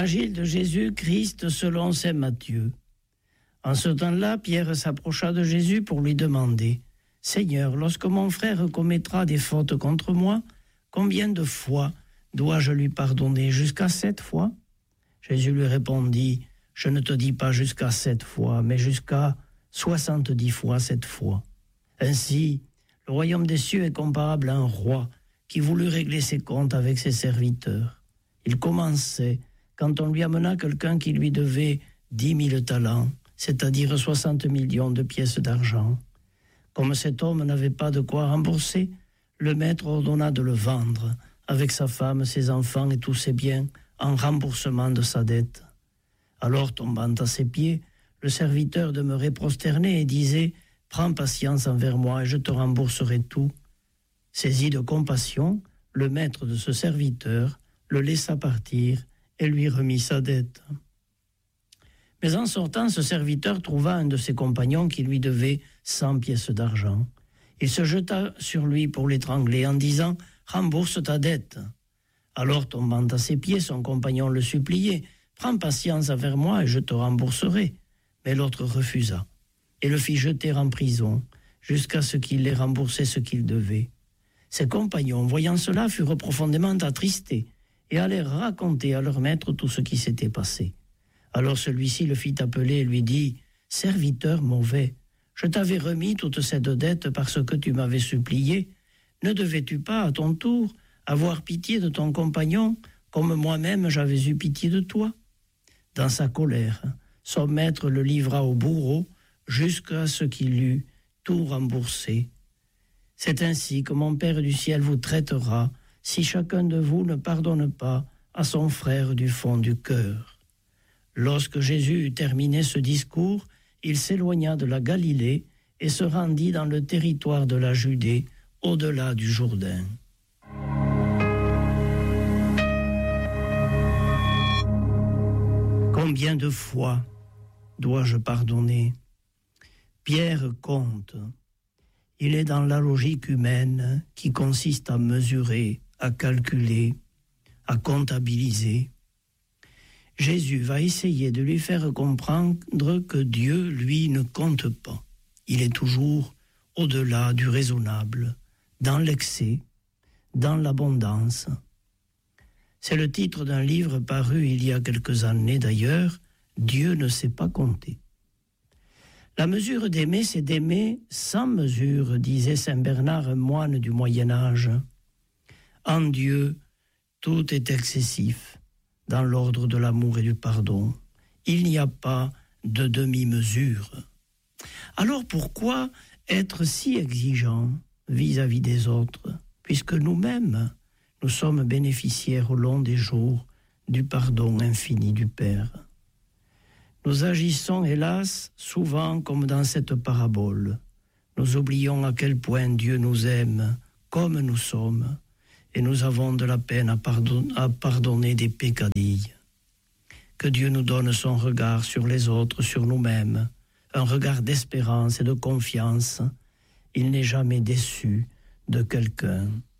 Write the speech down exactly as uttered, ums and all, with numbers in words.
Évangile de Jésus-Christ selon saint Matthieu. En ce temps-là, Pierre s'approcha de Jésus pour lui demander « Seigneur, lorsque mon frère commettra des fautes contre moi, combien de fois dois-je lui pardonner? Jusqu'à sept fois ?» Jésus lui répondit « Je ne te dis pas jusqu'à sept fois, mais jusqu'à soixante-dix fois sept fois. » Ainsi, le royaume des cieux est comparable à un roi qui voulut régler ses comptes avec ses serviteurs. Il commençait quand on lui amena quelqu'un qui lui devait dix mille talents, c'est-à-dire soixante millions de pièces d'argent. Comme cet homme n'avait pas de quoi rembourser, le maître ordonna de le vendre, avec sa femme, ses enfants et tous ses biens, en remboursement de sa dette. Alors, tombant à ses pieds, le serviteur demeurait prosterné et disait « Prends patience envers moi et je te rembourserai tout. » Saisi de compassion, le maître de ce serviteur le laissa partir et lui remit sa dette. Mais en sortant, ce serviteur trouva un de ses compagnons qui lui devait cent pièces d'argent. Il se jeta sur lui pour l'étrangler en disant « Rembourse ta dette !» Alors, tombant à ses pieds, son compagnon le suppliait « Prends patience envers moi et je te rembourserai. » Mais l'autre refusa et le fit jeter en prison jusqu'à ce qu'il ait remboursé ce qu'il devait. Ses compagnons, voyant cela, furent profondément attristés et allèrent raconter à leur maître tout ce qui s'était passé. Alors celui-ci le fit appeler et lui dit « Serviteur mauvais, je t'avais remis toute cette dette parce que tu m'avais supplié. Ne devais-tu pas, à ton tour, avoir pitié de ton compagnon, comme moi-même j'avais eu pitié de toi ?» Dans sa colère, son maître le livra au bourreau jusqu'à ce qu'il eût tout remboursé. C'est ainsi que mon Père du ciel vous traitera si chacun de vous ne pardonne pas à son frère du fond du cœur. Lorsque Jésus eut terminé ce discours, il s'éloigna de la Galilée et se rendit dans le territoire de la Judée, au-delà du Jourdain. Combien de fois dois-je pardonner? Pierre compte. Il est dans la logique humaine qui consiste à mesurer, à calculer, à comptabiliser. Jésus va essayer de lui faire comprendre que Dieu, lui, ne compte pas. Il est toujours au-delà du raisonnable, dans l'excès, dans l'abondance. C'est le titre d'un livre paru il y a quelques années d'ailleurs, « Dieu ne sait pas compter ». La mesure d'aimer, c'est d'aimer sans mesure, disait saint Bernard, moine du Moyen-Âge. En Dieu, tout est excessif, dans l'ordre de l'amour et du pardon. Il n'y a pas de demi-mesure. Alors pourquoi être si exigeant vis-à-vis des autres, puisque nous-mêmes, nous sommes bénéficiaires au long des jours du pardon infini du Père? Nous agissons, hélas, souvent comme dans cette parabole. Nous oublions à quel point Dieu nous aime, comme nous sommes, et nous avons de la peine à, pardon- à pardonner des peccadilles. Que Dieu nous donne son regard sur les autres, sur nous-mêmes, un regard d'espérance et de confiance. Il n'est jamais déçu de quelqu'un.